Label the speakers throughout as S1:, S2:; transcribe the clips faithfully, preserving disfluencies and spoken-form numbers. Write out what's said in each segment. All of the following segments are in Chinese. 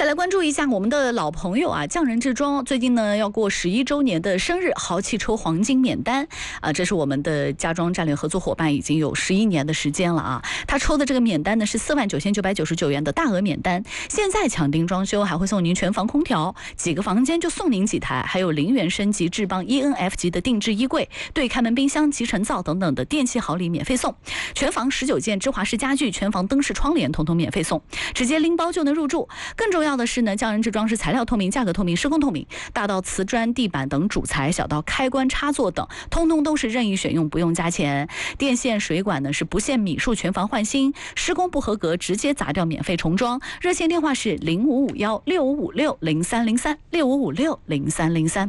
S1: 再来关注一下我们的老朋友啊，匠人制装最近呢要过十一周年的生日，豪汽车黄金免单啊，这是我们的家装战略合作伙伴，已经有十一年的时间了啊。他抽的这个免单呢是四万九千九百九十九元的大额免单，现在抢订装修还会送您全房空调，几个房间就送您几台，还有零元升级智邦 E N F 级的定制衣柜、对开门冰箱、集成灶等等的电器好礼免费送，全房十九件芝华士家具、全房灯饰窗帘统统免费送，直接拎包就能入住。更重要的是呢，匠人制装是材料透明、价格透明、施工透明，大到瓷砖、地板等主材，小到开关插座等，通通都是任意选用，不用加钱。电线水管呢是不限米数，全房换新，施工不合格直接砸掉，免费重装。热线电话是零五五幺六五五六零三零三六五五六零三零三。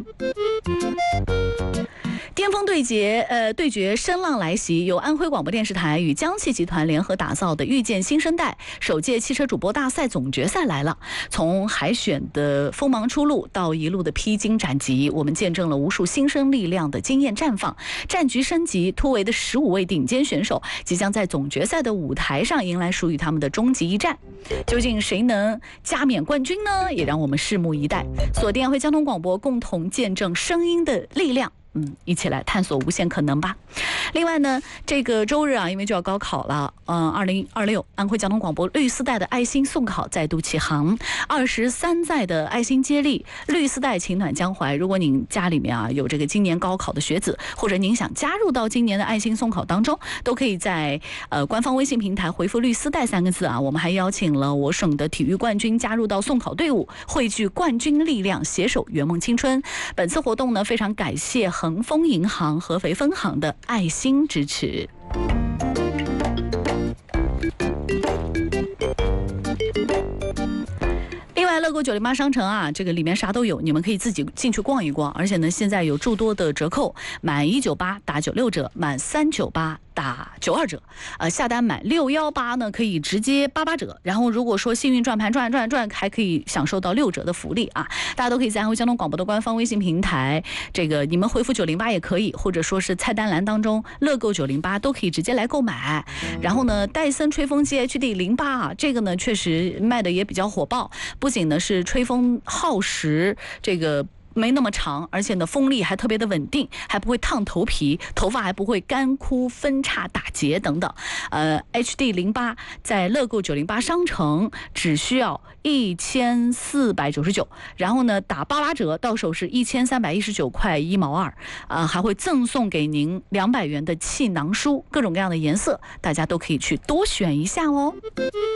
S1: 巅峰对决，呃，对决声浪来袭，由安徽广播电视台与江汽集团联合打造的遇见新生代首届汽车主播大赛总决赛来了。从海选的锋芒初露到一路的披荆斩棘，我们见证了无数新生力量的惊艳绽放，战局升级，突围的十五位顶尖选手即将在总决赛的舞台上迎来属于他们的终极一战。究竟谁能加冕冠军呢？也让我们拭目以待。锁定安徽交通广播，共同见证声音的力量。嗯，一起来探索无限可能吧。另外呢，这个周日啊，因为就要高考了，嗯，二零二六安徽交通广播绿丝带的爱心送考再度起航，二十三载的爱心接力，绿丝带情暖江淮。如果您家里面啊有这个今年高考的学子，或者您想加入到今年的爱心送考当中，都可以在呃官方微信平台回复绿丝带三个字啊。我们还邀请了我省的体育冠军加入到送考队伍，汇聚冠军力量，携手圆梦青春。本次活动呢，非常感谢恒丰银行合肥分行的爱心支持。另外，乐购九零八商城啊，这个里面啥都有，你们可以自己进去逛一逛。而且呢，现在有诸多的折扣，满一九八打九六折，满三九八打九二折，呃，下单满六幺八呢可以直接八八折，然后如果说幸运转盘转转转，还可以享受到六折的福利啊！大家都可以在安徽交通广播的官方微信平台，这个你们回复九零八也可以，或者说是菜单栏当中乐购九零八都可以直接来购买。然后呢，戴森吹风机 H D 零八啊，这个呢确实卖的也比较火爆，不仅呢是吹风耗时，这个没那么长，而且呢风力还特别的稳定，还不会烫头皮，头发还不会干枯分叉打结等等。呃 H D 零八 在乐购九零八商城只需要一千四百九十九，然后呢打八八折，到手是一千三百一十九块一毛二，呃还会赠送给您两百元的气囊书，各种各样的颜色，大家都可以去多选一下哦。